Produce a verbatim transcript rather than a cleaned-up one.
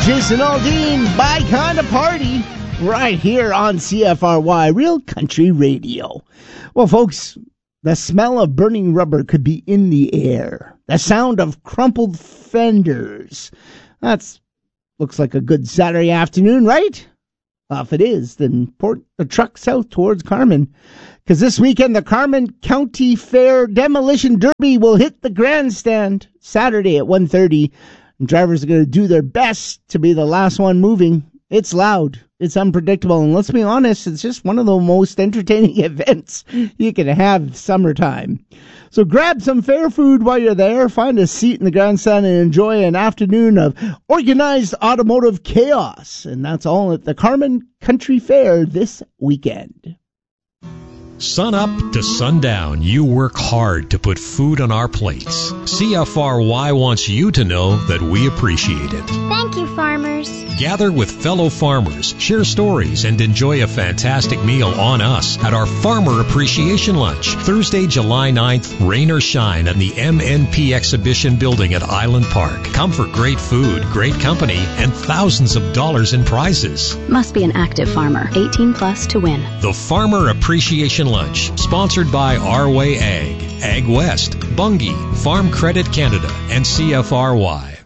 Jason Aldean, By Kinda Party, right here on C F R Y, Real Country Radio. Well, folks, the smell of burning rubber could be in the air. The sound of crumpled fenders. That's looks like a good Saturday afternoon, right? Well, if it is, then port the truck south towards Carman. Because this weekend, the Carman County Fair Demolition Derby will hit the grandstand Saturday at one thirty. And drivers are going to do their best to be the last one moving. It's loud. It's unpredictable. And let's be honest, it's just one of the most entertaining events you can have summertime. So grab some fair food while you're there. Find a seat in the grandstand and enjoy an afternoon of organized automotive chaos. And that's all at the Carman Country Fair this weekend. Sun up to sundown, you work hard to put food on our plates. C F R Y wants you to know that we appreciate it. Thank you, farmers. Gather with fellow farmers, share stories, and enjoy a fantastic meal on us at our Farmer Appreciation Lunch, Thursday, July ninth, rain or shine, in the M N P Exhibition Building at Island Park. Come for great food, great company, and thousands of dollars in prizes. Must be an active farmer, eighteen plus to win. The Farmer Appreciation Lunch, sponsored by Our Way Ag, Ag West, Bungie, Farm Credit Canada, and C F R Y.